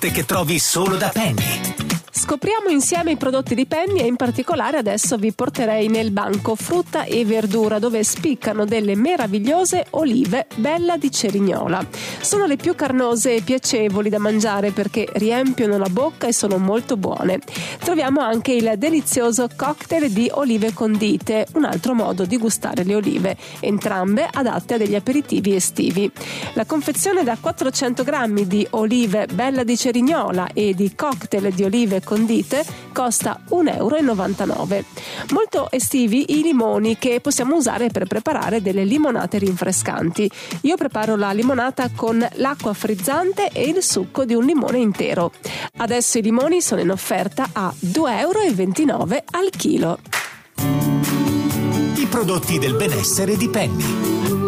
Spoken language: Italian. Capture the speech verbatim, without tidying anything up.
che trovi solo da Penny. Scopriamo insieme i prodotti di Penny e in particolare adesso vi porterei nel banco frutta e verdura, dove spiccano delle meravigliose olive Bella di Cerignola. Sono le più carnose e piacevoli da mangiare perché riempiono la bocca e sono molto buone. Troviamo anche il delizioso cocktail di olive condite, un altro modo di gustare le olive, entrambe adatte a degli aperitivi estivi. La confezione da quattrocento grammi di olive Bella di Cerignola e di cocktail di olive condite costa un euro e novantanove. Molto estivi i limoni che possiamo usare per preparare delle limonate rinfrescanti. Io preparo la limonata con l'acqua frizzante e il succo di un limone intero. Adesso i limoni sono in offerta a due euro e ventinove al chilo. I prodotti del benessere di Penny.